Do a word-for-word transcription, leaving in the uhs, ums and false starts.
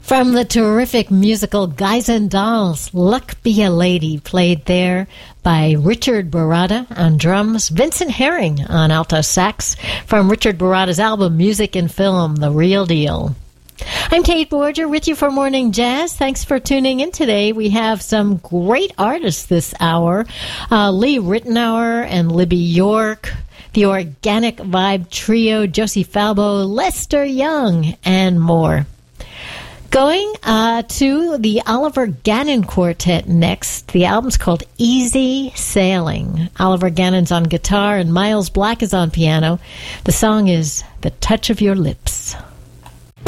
From the terrific musical Guys and Dolls, Luck Be a Lady, played there by Richard Barada on drums, Vincent Herring on alto sax, from Richard Barada's album Music and Film, The Real Deal. I'm Kate Borger with you for Morning Jazz. Thanks for tuning in today. We have some great artists this hour. Uh, Lee Ritenour and Libby York, the Organic Vibe Trio, Josie Falbo, Lester Young, and more. Going uh, to the Oliver Gannon Quartet next. The album's called Easy Sailing. Oliver Gannon's on guitar and Miles Black is on piano. The song is The Touch of Your Lips.